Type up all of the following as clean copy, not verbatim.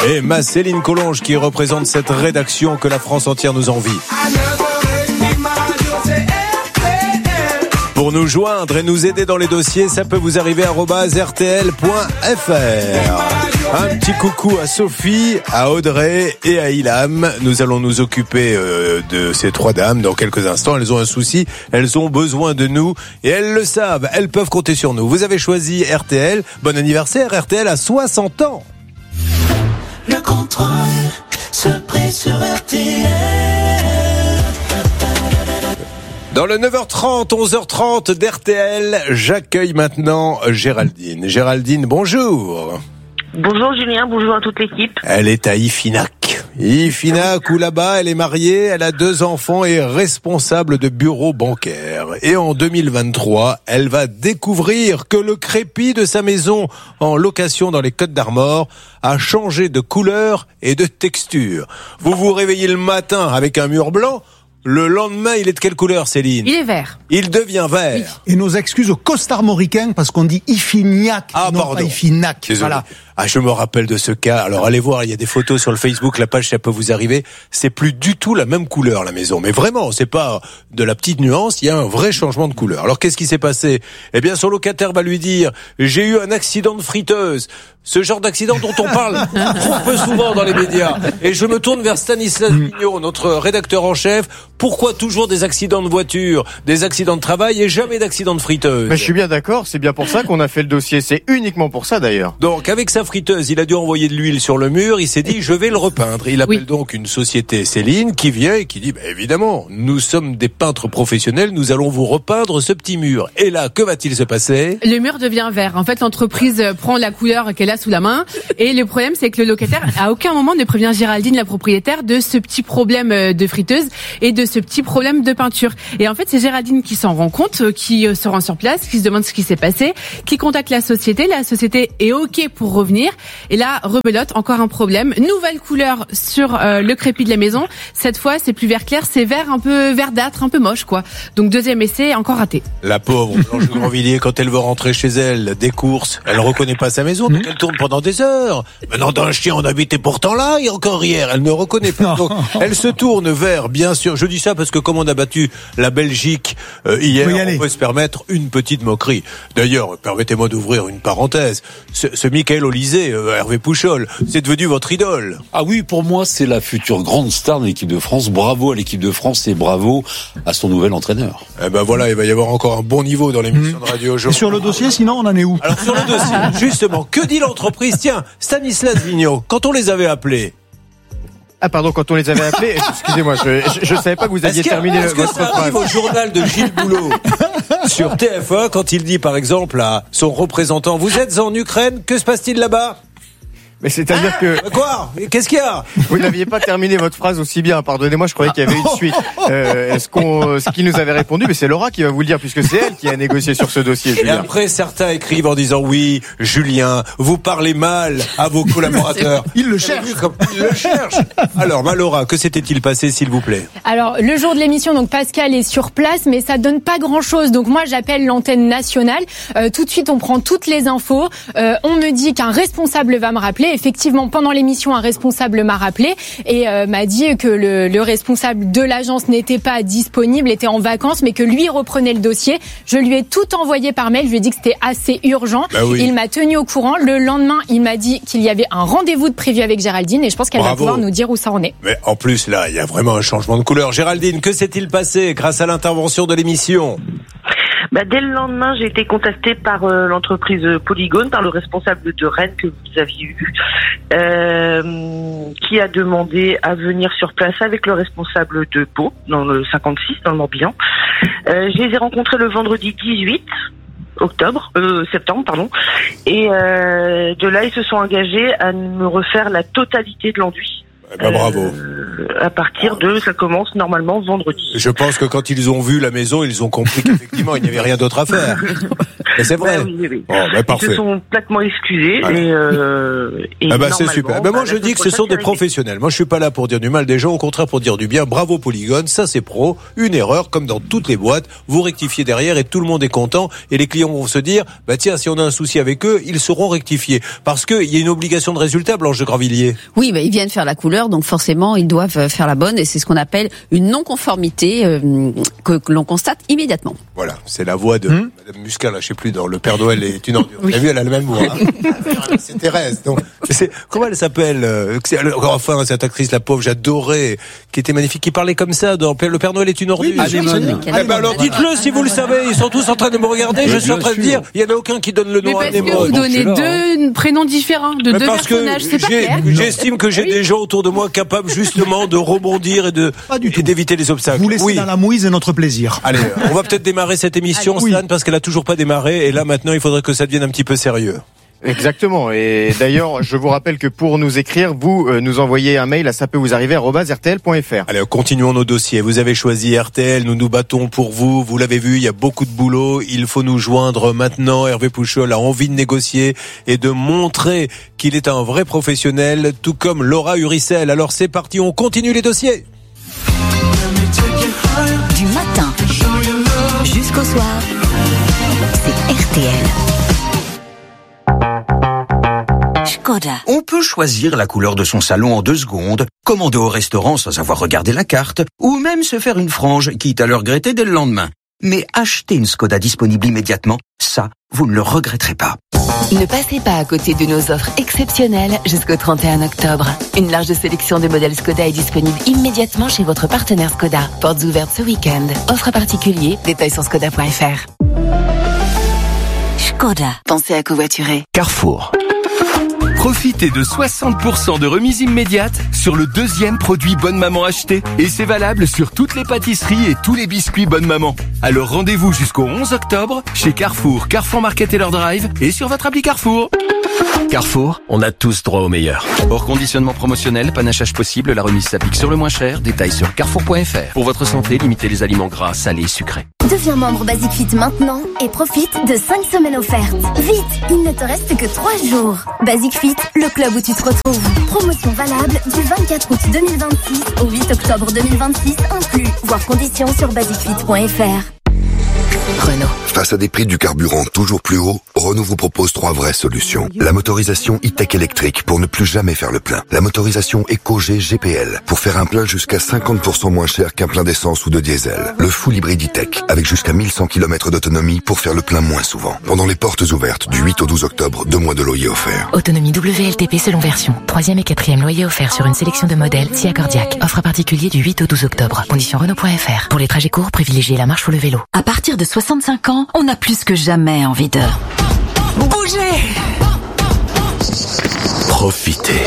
et ma Céline Collonges qui représente cette rédaction que la France entière nous envie. Pour nous joindre et nous aider dans les dossiers, ça peut vous arriver @rtl.fr. Un petit coucou à Sophie, à Audrey et à Ilham. Nous allons nous occuper de ces trois dames dans quelques instants. Elles ont un souci, elles ont besoin de nous et elles le savent, elles peuvent compter sur nous. Vous avez choisi RTL, bon anniversaire, RTL a 60 ans. Le contrôle se prie sur RTL. Dans le 9h30, 11h30 d'RTL, j'accueille maintenant Géraldine. Géraldine, bonjour. Bonjour Julien, bonjour à toute l'équipe. Elle est à Ifinac. Ifinac, où là-bas, elle est mariée, elle a 2 enfants et est responsable de bureau bancaire. Et en 2023, elle va découvrir que le crépi de sa maison en location dans les Côtes d'Armor a changé de couleur et de texture. Vous vous réveillez le matin avec un mur blanc. Le lendemain, il est de quelle couleur, Céline ? Il est vert. Il devient vert. Oui. Et nos excuses aux costarmoricains parce qu'on dit Ifignac, non pardon. pas Ifinac. Désolé. Voilà. Je me rappelle de ce cas. Alors allez voir, il y a des photos sur le Facebook, la page, ça peut vous arriver. C'est plus du tout la même couleur, la maison. Mais vraiment, c'est pas de la petite nuance, il y a un vrai changement de couleur. Alors qu'est-ce qui s'est passé ? Eh bien, son locataire va lui dire, j'ai eu un accident de friteuse. Ce genre d'accident dont on parle trop peu souvent dans les médias. Et je me tourne vers Stanislas Vigneault, notre rédacteur en chef. Pourquoi toujours des accidents de voiture, des accidents de travail et jamais d'accidents de friteuse ? Mais je suis bien d'accord, c'est bien pour ça qu'on a fait le dossier. C'est uniquement pour ça d'ailleurs. Donc avec sa friteuse, il a dû envoyer de l'huile sur le mur, il s'est dit je vais le repeindre. Il appelle donc une société Céline qui vient et qui dit évidemment, nous sommes des peintres professionnels, nous allons vous repeindre ce petit mur. Et là, que va-t-il se passer ? Le mur devient vert. En fait, l'entreprise prend la couleur qu'elle a sous la main et le problème c'est que le locataire à aucun moment ne prévient Géraldine, la propriétaire, de ce petit problème de friteuse et de ce petit problème de peinture. Et en fait, c'est Géraldine qui s'en rend compte, qui se rend sur place, qui se demande ce qui s'est passé, qui contacte la société est OK pour revenir. Et là, rebelote, encore un problème. Nouvelle couleur sur le crépi de la maison. Cette fois, c'est plus vert clair, c'est vert un peu verdâtre, un peu moche, quoi. Donc deuxième essai, encore raté. La pauvre Blanche de Grandvilliers, quand elle veut rentrer chez elle, des courses, elle reconnaît pas sa maison, donc elle tourne pendant des heures. Maintenant, d'un chien, on habitait pourtant là, et encore hier, elle ne reconnaît pas. Donc, elle se tourne vers, bien sûr, je dis ça parce que comme on a battu la Belgique hier, on peut se permettre une petite moquerie. D'ailleurs, permettez-moi d'ouvrir une parenthèse. Ce Michael Olysée, Hervé Pouchol, c'est devenu votre idole. Ah oui, pour moi, c'est la future grande star de l'équipe de France. Bravo à l'équipe de France et bravo à son nouvel entraîneur. Eh ben voilà, il va y avoir encore un bon niveau dans l'émission de radio aujourd'hui. Et sur le dossier, sinon, on en est où ? Alors sur le dossier, justement, que dit l'entreprise ? Tiens, Stanislas Vigneault, quand on les avait appelés. Ah pardon, quand on les avait appelés, excusez-moi, je savais pas que vous aviez terminé votre phrase. Ça arrive au journal de Gilles Boulot sur TF1 quand il dit par exemple à son représentant, vous êtes en Ukraine, que se passe-t-il là-bas ? Mais c'est-à-dire que... Quoi ? Qu'est-ce qu'il y a ? Vous n'aviez pas terminé votre phrase aussi bien, pardonnez-moi, je croyais qu'il y avait une suite. Ce qui nous avait répondu, mais c'est Laura qui va vous le dire, puisque c'est elle qui a négocié sur ce dossier, Julien. Et après, certains écrivent en disant, oui, Julien, vous parlez mal à vos collaborateurs. Il le cherche. Il le cherche. Alors, Laura, que s'était-il passé, s'il vous plaît ? Alors, le jour de l'émission, donc Pascal est sur place, mais ça donne pas grand-chose. Donc moi, j'appelle l'antenne nationale. Tout de suite, on prend toutes les infos. On me dit qu'un responsable va me rappeler. Effectivement, pendant l'émission, un responsable m'a rappelé et m'a dit que le responsable de l'agence n'était pas disponible, était en vacances, mais que lui reprenait le dossier. Je lui ai tout envoyé par mail. Je lui ai dit que c'était assez urgent. Oui. Il m'a tenu au courant. Le lendemain, il m'a dit qu'il y avait un rendez-vous de prévu avec Géraldine et je pense qu'elle va pouvoir nous dire où ça en est. Mais en plus, là, il y a vraiment un changement de couleur. Géraldine, que s'est-il passé grâce à l'intervention de l'émission ? Dès le lendemain, j'ai été contactée par l'entreprise Polygone, par le responsable de Rennes que vous aviez eu, qui a demandé à venir sur place avec le responsable de Pau, dans le 56, dans le Morbihan. Je les ai rencontrés le vendredi 18 septembre, pardon. Et de là, ils se sont engagés à me refaire la totalité de l'enduit. Bravo. À partir ça commence normalement vendredi. Je pense que quand ils ont vu la maison, ils ont compris qu'effectivement, il n'y avait rien d'autre à faire. Et c'est vrai. Oui. Oh, parfait. Ils se sont platement excusés. Et c'est super. Moi, je dis que ce sont des professionnels. Moi, je suis pas là pour dire du mal des gens, au contraire pour dire du bien. Bravo Polygone, ça c'est pro. Une erreur, comme dans toutes les boîtes, vous rectifiez derrière et tout le monde est content. Et les clients vont se dire, tiens, si on a un souci avec eux, ils seront rectifiés. Parce qu'il y a une obligation de résultat, Blanche de Grandvilliers. Oui, ils viennent faire la couleur, donc forcément, ils doivent faire la bonne. Et c'est ce qu'on appelle une non-conformité que l'on constate immédiatement. Voilà, c'est la voix de Madame Muscat, là, je sais plus, dans Le Père Noël est une ordure. Vous avez vu, elle a la même voix. C'est Thérèse. Donc, comment elle s'appelle enfin, cette actrice, la pauvre, j'adorais, qui était magnifique, qui parlait comme ça dans Le Père Noël est une ordure. Alors dites-le si vous le savez, ils sont tous en train de me regarder, je suis en train de dire, il y en a aucun qui donne le nom à Anémone. Mais parce que vous donnez deux prénoms différents de deux personnages, c'est pas clair. J'estime que j'ai des gens autour de moi capables justement de rebondir et d'éviter les obstacles. Vous laissez dans la mouise et notre plaisir. Allez, on va peut-être démarrer cette émission, Stan, parce qu'elle a toujours pas démarré, et là maintenant il faudrait que ça devienne un petit peu sérieux. Exactement. Et d'ailleurs, je vous rappelle que pour nous écrire, vous nous envoyez un mail à sapeutvousarriver@rtl.fr. Allez, continuons nos dossiers. Vous avez choisi RTL, nous nous battons pour vous. Vous l'avez vu, il y a beaucoup de boulot. Il faut nous joindre maintenant. Hervé Pouchol a envie de négocier et de montrer qu'il est un vrai professionnel, tout comme Laura Uricel. Alors c'est parti, on continue les dossiers. Du matin jusqu'au soir, c'est RTL. Škoda. On peut choisir la couleur de son salon en 2 secondes, commander au restaurant sans avoir regardé la carte, ou même se faire une frange, quitte à le regretter dès le lendemain. Mais acheter une Škoda disponible immédiatement, ça, vous ne le regretterez pas. Ne passez pas à côté de nos offres exceptionnelles jusqu'au 31 octobre. Une large sélection de modèles Škoda est disponible immédiatement chez votre partenaire Škoda. Portes ouvertes ce week-end. Offre particulier, détails sur škoda.fr. Škoda. Pensez à covoiturer. Carrefour. Profitez de 60% de remise immédiate sur le 2e produit Bonne Maman acheté. Et c'est valable sur toutes les pâtisseries et tous les biscuits Bonne Maman. Alors rendez-vous jusqu'au 11 octobre chez Carrefour, Carrefour Market Taylor Drive et sur votre appli Carrefour. Carrefour, on a tous droit au meilleur. Hors conditionnement promotionnel, panachage possible, la remise s'applique sur le moins cher. Détails sur carrefour.fr. Pour votre santé, limitez les aliments gras, salés et sucrés. Deviens membre Basic Fit maintenant et profite de 5 semaines offertes. Vite, il ne te reste que 3 jours. Basic Fit, le club où tu te retrouves. Promotion valable du 24 août 2026 au 8 octobre 2026 inclus. Voir conditions sur basicfit.fr. Renault. Face à des prix du carburant toujours plus hauts, Renault vous propose 3 vraies solutions. La motorisation e-tech électrique pour ne plus jamais faire le plein. La motorisation EcoG GPL pour faire un plein jusqu'à 50% moins cher qu'un plein d'essence ou de diesel. Le full hybride e-tech avec jusqu'à 1100 km d'autonomie pour faire le plein moins souvent. Pendant les portes ouvertes du 8 au 12 octobre, 2 mois de loyer offerts. Autonomie WLTP selon version. 3e et 4e loyer offert sur une sélection de modèles SIA Cardiac. Offre particulier du 8 au 12 octobre. Conditions Renault.fr. Pour les trajets courts, privilégiez la marche ou le vélo. À partir de 65 ans, on a plus que jamais envie de bouger. Profitez.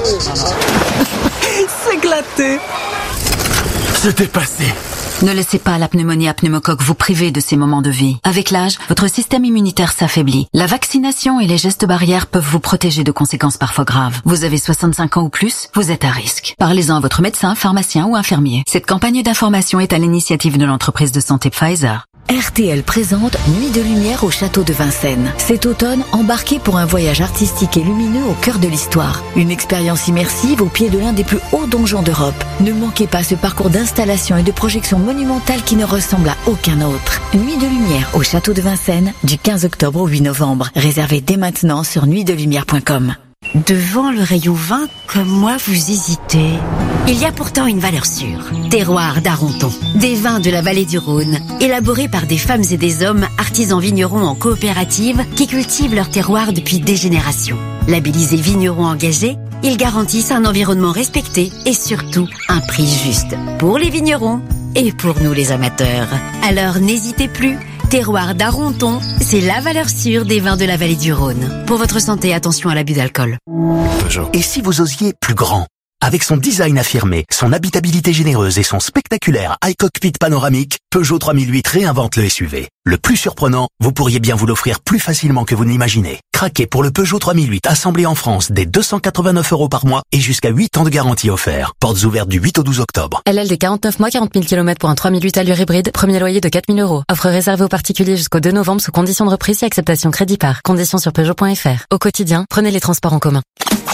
S'éclater. Se dépasser. Ne laissez pas la pneumonie à pneumocoque vous priver de ces moments de vie. Avec l'âge, votre système immunitaire s'affaiblit. La vaccination et les gestes barrières peuvent vous protéger de conséquences parfois graves. Vous avez 65 ans ou plus, vous êtes à risque. Parlez-en à votre médecin, pharmacien ou infirmier. Cette campagne d'information est à l'initiative de l'entreprise de santé Pfizer. RTL présente Nuit de lumière au château de Vincennes. Cet automne, embarquez pour un voyage artistique et lumineux au cœur de l'histoire. Une expérience immersive au pied de l'un des plus hauts donjons d'Europe. Ne manquez pas ce parcours d'installation et de projection monumentale qui ne ressemble à aucun autre. Nuit de lumière au château de Vincennes du 15 octobre au 8 novembre. Réservez dès maintenant sur nuitdelumière.com. Devant le rayon vin, comme moi, vous hésitez. Il y a pourtant une valeur sûre. Terroir d'Aronton. Des vins de la vallée du Rhône, élaborés par des femmes et des hommes artisans vignerons en coopérative qui cultivent leur terroir depuis des générations. Labellisés vignerons engagés, ils garantissent un environnement respecté et surtout un prix juste. Pour les vignerons et pour nous les amateurs. Alors n'hésitez plus. Terroir d'Aronton, c'est la valeur sûre des vins de la vallée du Rhône. Pour votre santé, attention à l'abus d'alcool. Et si vous osiez plus grand? Avec son design affirmé, son habitabilité généreuse et son spectaculaire iCockpit panoramique, Peugeot 3008 réinvente le SUV. Le plus surprenant, vous pourriez bien vous l'offrir plus facilement que vous ne l'imaginez. Craquez pour le Peugeot 3008 assemblé en France dès 289 € par mois et jusqu'à 8 ans de garantie offert. Portes ouvertes du 8 au 12 octobre. LLD 49 mois, 40 000 km pour un 3008 allure hybride, premier loyer de 4 000 €. Offre réservée aux particuliers jusqu'au 2 novembre sous conditions de reprise et acceptation crédit par. Conditions sur Peugeot.fr. Au quotidien, prenez les transports en commun.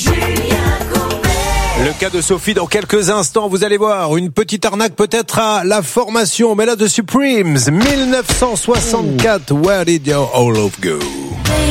Le cas de Sophie dans quelques instants, vous allez voir une petite arnaque peut-être à la formation, mais là de Supremes, 1964, Where did your all love go?